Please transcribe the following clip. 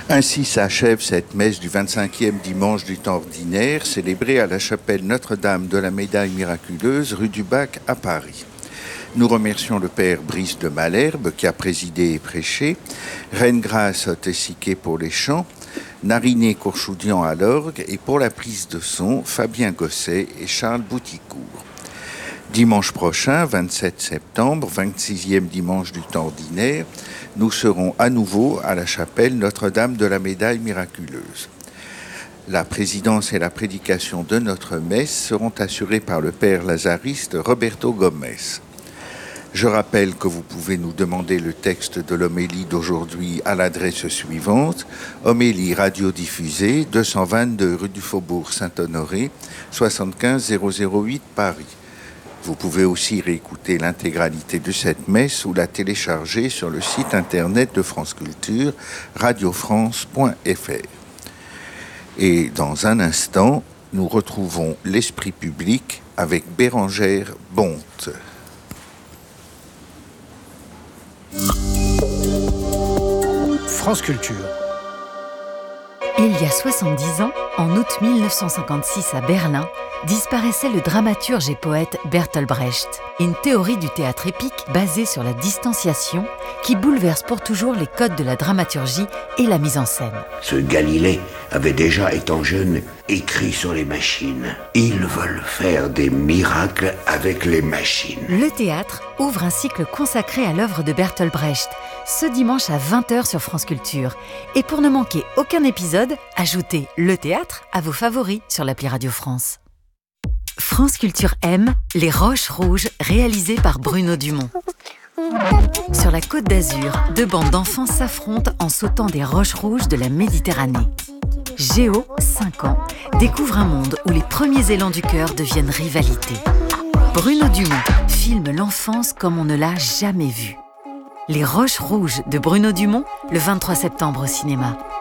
Ainsi s'achève cette messe du 25e dimanche du temps ordinaire, célébrée à la chapelle Notre-Dame de la Médaille miraculeuse, rue du Bac à Paris. Nous remercions le Père Brice de Malherbe qui a présidé et prêché, Reine Grâce Tessiquet pour les chants, Nariné Courchoudian à l'orgue et pour la prise de son, Fabien Gosset et Charles Bouticourt. Dimanche prochain, 27 septembre, 26e dimanche du temps ordinaire, nous serons à nouveau à la chapelle Notre-Dame de la Médaille miraculeuse. La présidence et la prédication de notre messe seront assurées par le Père lazariste Roberto Gomez. Je rappelle que vous pouvez nous demander le texte de l'homélie d'aujourd'hui à l'adresse suivante: homélie radiodiffusée, 222 rue du Faubourg Saint-Honoré, 75 008 Paris. Vous pouvez aussi réécouter l'intégralité de cette messe ou la télécharger sur le site internet de France Culture, radiofrance.fr. Et dans un instant, nous retrouvons l'Esprit public avec Bérangère Bonte. France Culture. Il y a 70 ans, en août 1956 à Berlin, disparaissait le dramaturge et poète Bertolt Brecht. Une théorie du théâtre épique basée sur la distanciation qui bouleverse pour toujours les codes de la dramaturgie et la mise en scène. Ce Galilée avait déjà, étant jeune, écrit sur les machines. Ils veulent faire des miracles avec les machines. Le théâtre ouvre un cycle consacré à l'œuvre de Bertolt Brecht, ce dimanche à 20h sur France Culture. Et pour ne manquer aucun épisode, ajoutez le théâtre à vos favoris sur l'appli Radio France. France Culture aime Les Roches Rouges, réalisées par Bruno Dumont. Sur la Côte d'Azur, deux bandes d'enfants s'affrontent en sautant des roches rouges de la Méditerranée. Géo, 5 ans, découvre un monde où les premiers élans du cœur deviennent rivalité. Bruno Dumont filme l'enfance comme on ne l'a jamais vue. Les Roches Rouges de Bruno Dumont, le 23 septembre au cinéma.